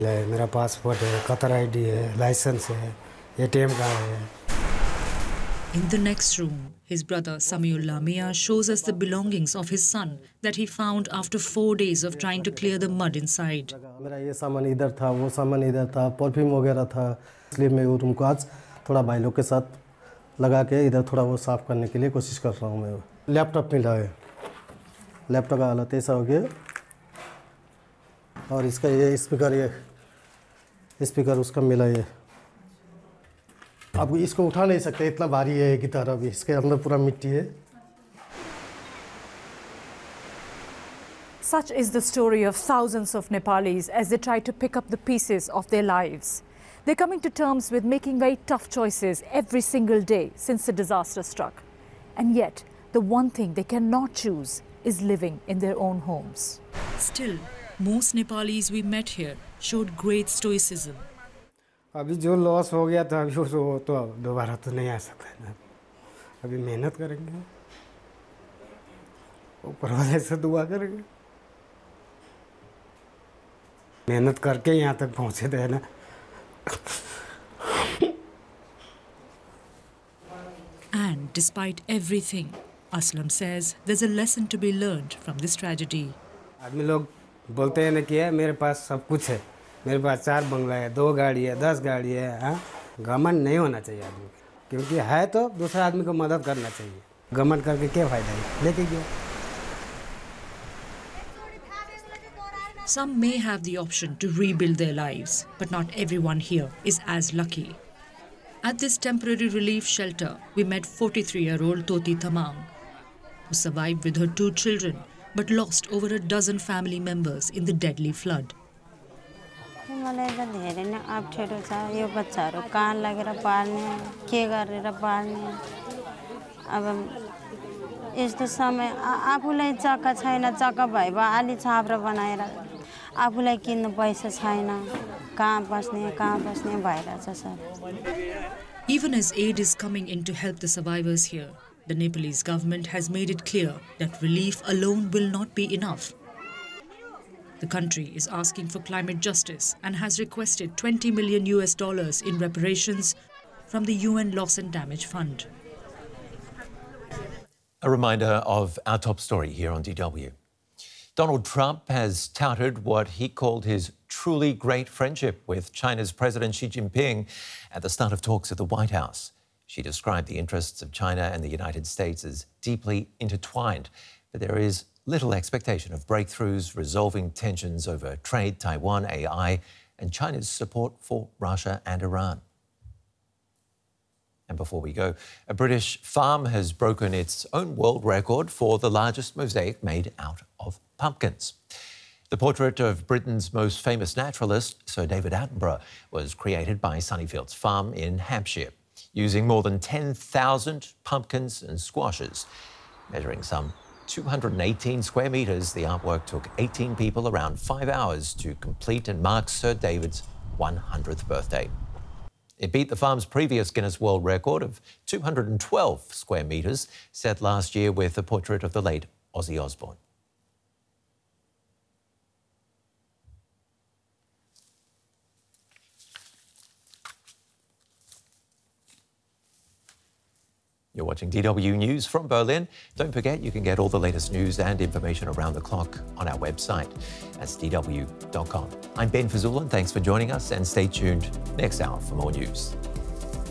मेरा पासपोर्ट है, Qatar ID है, लाइसेंस है, एटीएम कार्ड है. In the next room, his brother Samiullah Mia shows us the belongings of his son that he found after 4 days of trying to clear the mud inside. मेरा ये सामान इधर था, वो सामान इधर था, परफ्यूम वगैरह था. इसलिए मैं वो रूम को आज थोड़ा भाई लोग के साथ लगा के इधर थोड़ा वो साफ करने के लिए कोशिश कर रहा हूँ मैं. लैपटॉप मिला है, लैपटॉप का हालत ऐसा हो गया. और इसका ये स्पीकर उसका मिला है. अब इसको उठा नहीं सकते, इतना भारी है गिटार. अभी इसके अंदर पूरा मिट्टी है. Such is the story of thousands of Nepalis as they try to pick up the pieces of their lives. They're coming to terms with making very tough choices every single day since the disaster struck. And yet, the one thing they cannot choose is living in their own homes. Still, most Nepalis we met here showed great stoicism. अभी जो loss हो गया था, अभी वो तो दोबारा तो नहीं आ सकता है. अभी मेहनत करेंगे, ऊपर वाले से दुआ करेंगे. मेहनत करके यहाँ तक पहुँचे थे ना. And despite everything, Aslam says there's a lesson to be learned from this tragedy. आदमी लोग बोलते हैं ना कि मेरे पास सब कुछ है, मेरे पास 4 बंगला है, 2 गाड़ी है, 10 गाड़ी है. हाँ, घमंड नहीं होना चाहिए आदमी को, क्योंकि है तो दूसरे आदमी को मदद करना चाहिए. घमंड करके क्या फ़ायदा है, लेके गया. Some may have the option to rebuild their lives, but not everyone here is as lucky. At this temporary relief shelter, we met 43-year-old Toti Thamang, who survived with her 2 children, but lost over a dozen family members in the deadly flood. मलाई त धेरै नै अप्ठ्यारो छ. यो बच्चाहरू कहाँ लगेर पाल्ने, के गरेर पाल्ने. अब यस्तो समय आफूलाई जग्गा छैन, जग्गा भए अलि छाप्रो बनाएर आफूलाई किन्नु पैसा छैन, कहाँ बस्ने भइरहेछ sir. Even as aid is coming in to help the survivors here, the Nepalese government has made it clear that relief alone will not be enough. The country is asking for climate justice and has requested $20 million in reparations from the UN Loss and Damage Fund. A reminder of our top story here on DW. Donald Trump has touted what he called his truly great friendship with China's President Xi Jinping at the start of talks at the White House. She described the interests of China and the United States as deeply intertwined, but there is little expectation of breakthroughs resolving tensions over trade, Taiwan, AI, and China's support for Russia and Iran. And before we go, a British farm has broken its own world record for the largest mosaic made out of pumpkins. The portrait of Britain's most famous naturalist, Sir David Attenborough, was created by Sunnyfields Farm in Hampshire, using more than 10,000 pumpkins and squashes. Measuring some 218 square metres, the artwork took 18 people around 5 hours to complete and marks Sir David's 100th birthday. It beat the farm's previous Guinness World Record of 212 square metres, set last year with the portrait of the late Ozzy Osbourne. You're watching DW News from Berlin. Don't forget, you can get all the latest news and information around the clock on our website. That's dw.com. I'm Ben Fazul, and thanks for joining us, and stay tuned next hour for more news.